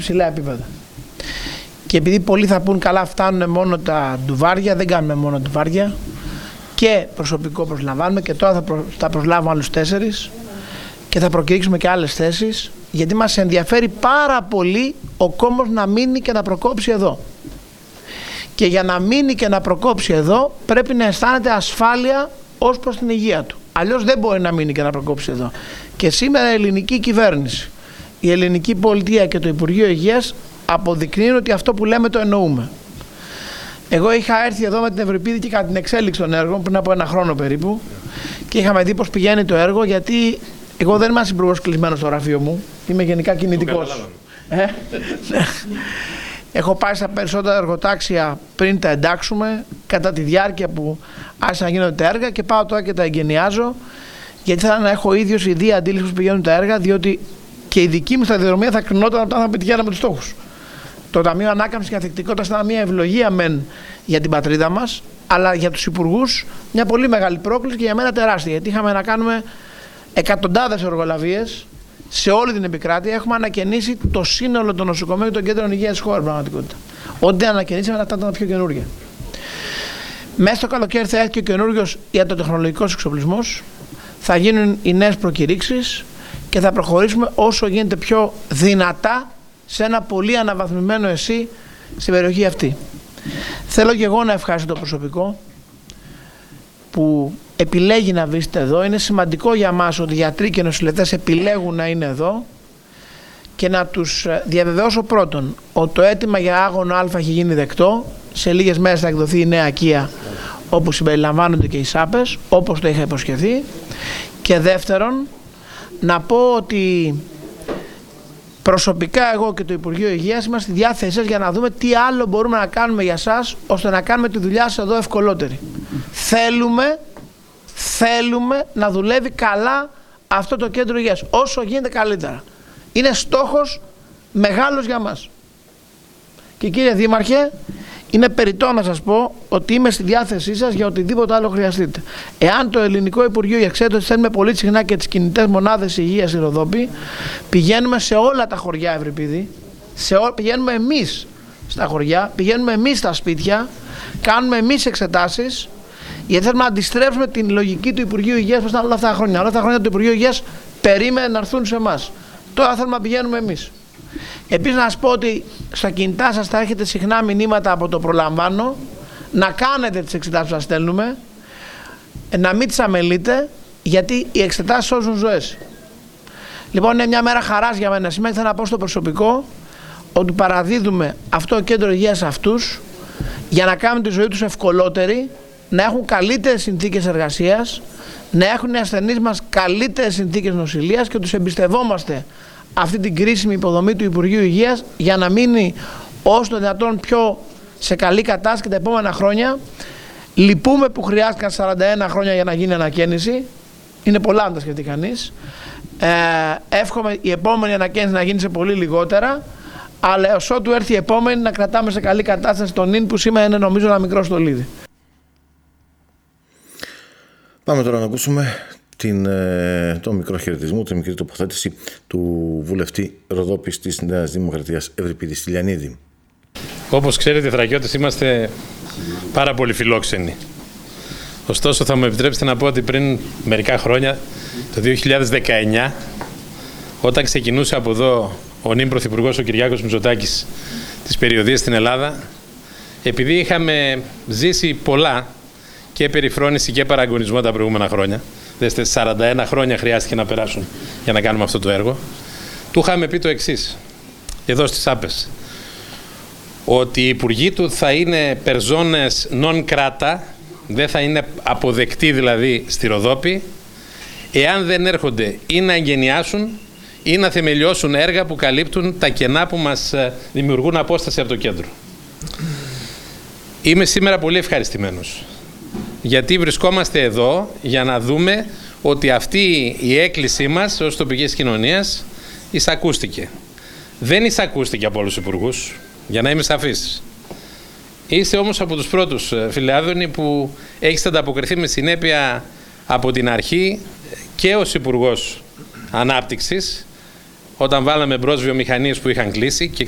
υψηλά επίπεδα. Και επειδή πολλοί θα πούν καλά, φτάνουν μόνο τα ντουβάρια, δεν κάνουμε μόνο ντουβάρια. Και προσωπικό προσλαμβάνουμε και τώρα θα προσλάβουμε άλλους 4 και θα προκηρύξουμε και άλλες θέσεις, γιατί μας ενδιαφέρει πάρα πολύ ο κόμμος να μείνει και να προκόψει εδώ. Και για να μείνει και να προκόψει εδώ πρέπει να αισθάνεται ασφάλεια ως προς την υγεία του. Αλλιώς δεν μπορεί να μείνει και να προκόψει εδώ. Και σήμερα η ελληνική κυβέρνηση, η ελληνική πολιτεία και το Υπουργείο Υγείας αποδεικνύουν ότι αυτό που λέμε το εννοούμε. Εγώ είχα έρθει εδώ με την Ευρυπίδη και κατά την εξέλιξη των έργων πριν από 1 χρόνο περίπου και είχαμε δει πώς πηγαίνει το έργο, γιατί εγώ δεν είμαι υπουργός κλεισμένος στο γραφείο μου, είμαι γενικά κινητικός. Έχω πάει στα περισσότερα εργοτάξια πριν τα εντάξουμε, κατά τη διάρκεια που άρχισαν να γίνονται τα έργα, και πάω τώρα και τα εγκαινιάζω, γιατί θέλω να έχω ίδιος ιδία αντίληψη που πηγαίνουν τα έργα, διότι και η δική μου σταδιοδρομία θα κρινόταν όταν θα πετυχαίναμε τους στόχους. Το Ταμείο Ανάκαμψης και Ανθεκτικότητας ήταν μια ευλογία μεν για την πατρίδα μας, αλλά για τους υπουργούς μια πολύ μεγάλη πρόκληση και για μένα τεράστια, γιατί είχαμε να κάνουμε εκατοντάδες εργολαβίες σε όλη την επικράτεια. Έχουμε ανακαινήσει το σύνολο των νοσοκομείων και των κέντρων υγείας της χώρας, πραγματικότητα. Ό,τι ανακαινήσαμε, αυτά ήταν τα πιο καινούργια. Μέσα στο καλοκαίρι θα έρθει και ο καινούριος ιατροτεχνολογικός εξοπλισμός, θα γίνουν οι νέες προκηρύξεις και θα προχωρήσουμε όσο γίνεται πιο δυνατά σε ένα πολύ αναβαθμισμένο ΕΣΥ στην περιοχή αυτή. Θέλω και εγώ να ευχαριστώ το προσωπικό που επιλέγει να βρίσκεται εδώ. Είναι σημαντικό για μας ότι οι γιατροί και οι νοσηλευτές επιλέγουν να είναι εδώ, και να τους διαβεβαιώσω πρώτον ότι το αίτημα για άγωνο Α έχει γίνει δεκτό. Σε λίγες μέρες θα εκδοθεί η νέα ΚΙΑ όπου συμπεριλαμβάνονται και οι ΣΑΠΕΣ, όπως το είχα υποσχεθεί. Και δεύτερον, να πω ότι προσωπικά εγώ και το Υπουργείο Υγείας είμαστε στη διάθεσή σας για να δούμε τι άλλο μπορούμε να κάνουμε για σας, ώστε να κάνουμε τη δουλειά σας εδώ ευκολότερη. Θέλουμε να δουλεύει καλά αυτό το κέντρο υγείας, όσο γίνεται καλύτερα. Είναι στόχος μεγάλος για μας. Και κύριε Δήμαρχε, είναι περιττό να σας πω ότι είμαι στη διάθεσή σας για οτιδήποτε άλλο χρειαστείτε. Εάν το Ελληνικό Υπουργείο Υγείας, ξέρετε ότι στέλνουμε πολύ συχνά και τις κινητές μονάδες υγείας στη Ροδόπη, πηγαίνουμε σε όλα τα χωριά, Ευρυπίδη, πηγαίνουμε εμείς στα χωριά, πηγαίνουμε εμείς στα σπίτια, κάνουμε εμείς εξετάσεις, γιατί θέλουμε να αντιστρέψουμε την λογική του Υπουργείου Υγείας που ήταν όλα αυτά τα χρόνια. Όλα αυτά τα χρόνια το Υπουργείο Υγείας περίμενε να έρθουν σε εμάς. Τώρα θέλουμε να πηγαίνουμε εμείς. Επίσης να σας πω ότι στα κινητά σας θα έχετε συχνά μηνύματα από το προλαμβάνω, να κάνετε τις εξετάσεις που σας στέλνουμε, να μην τις αμελείτε, γιατί οι εξετάσεις σώζουν ζωές. Λοιπόν, είναι μια μέρα χαράς για μένα. Σήμερα ήθελα να πω στο προσωπικό ότι παραδίδουμε αυτό το κέντρο υγείας σε αυτούς για να κάνουν τη ζωή τους ευκολότερη, να έχουν καλύτερες συνθήκες εργασίας, να έχουν οι ασθενείς μας καλύτερες συνθήκες νοσηλείας, και τους εμπιστευόμαστε αυτή την κρίσιμη υποδομή του Υπουργείου Υγείας για να μείνει όσο το δυνατόν πιο σε καλή κατάσταση και τα επόμενα χρόνια. Λυπούμε που χρειάστηκαν 41 χρόνια για να γίνει ανακαίνιση. Είναι πολλά να τα σκεφτεί κανείς. Εύχομαι η επόμενη ανακαίνιση να γίνει σε πολύ λιγότερα, αλλά έως ότου έρθει η επόμενη να κρατάμε σε καλή κατάσταση τον ίν που σήμερα είναι νομίζω ένα μικρό στολίδι. Πάμε τώρα να ακούσουμε το μικρό χαιρετισμό, τη μικρή τοποθέτηση του βουλευτή Ροδόπης της Νέας Δημοκρατίας, Ευρυπίδη Στυλιανίδη. Όπως ξέρετε, οι Θρακιώτες είμαστε πάρα πολύ φιλόξενοι. Ωστόσο, θα μου επιτρέψετε να πω ότι πριν μερικά χρόνια, το 2019, όταν ξεκινούσε από εδώ ο νυν Πρωθυπουργός ο Κυριάκος Μητσοτάκης τις περιοδίες στην Ελλάδα, επειδή είχαμε ζήσει πολλά και περιφρόνηση και παραγωνισμό τα προηγούμενα χρόνια, δέστε 41 χρόνια χρειάστηκε να περάσουν για να κάνουμε αυτό το έργο, του είχαμε πει το εξής, εδώ στις ΑΠΕΣ, ότι οι υπουργοί του θα είναι περζόνες non grata, δεν θα είναι αποδεκτοί δηλαδή στη Ροδόπη, εάν δεν έρχονται ή να εγκαινιάσουν ή να θεμελιώσουν έργα που καλύπτουν τα κενά που μας δημιουργούν απόσταση από το κέντρο. Είμαι σήμερα πολύ ευχαριστημένος, γιατί βρισκόμαστε εδώ για να δούμε ότι αυτή η έκκλησή μας ως τοπικής κοινωνίας εισακούστηκε. Δεν εισακούστηκε από όλους τους υπουργούς, για να είμαι σαφής. Είστε όμως από τους πρώτους, φίλε Άδωνη, που έχεις ανταποκριθεί με συνέπεια από την αρχή και ως Υπουργός Ανάπτυξης, όταν βάλαμε μπρος βιομηχανίες που είχαν κλείσει και